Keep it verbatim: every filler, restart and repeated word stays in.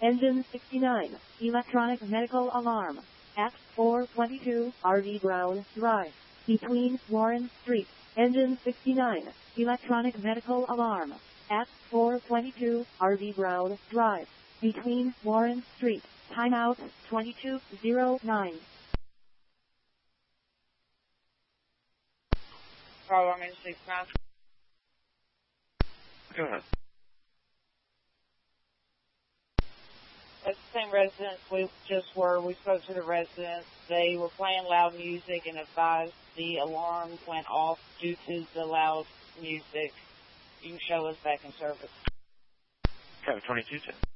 Engine sixty-nine, electronic medical alarm, at four twenty-two R V Brown Drive, between Warren Street. Engine sixty-nine, electronic medical alarm, at four twenty-two R V Brown Drive, between Warren Street. Timeout twenty-two oh nine. Call on Engine sixty-nine. Go ahead. That's the same residence we just were. We spoke to the residents. They were playing loud music and advised the alarms went off due to the loud music. You can show us back in service. Okay, twenty-two ten.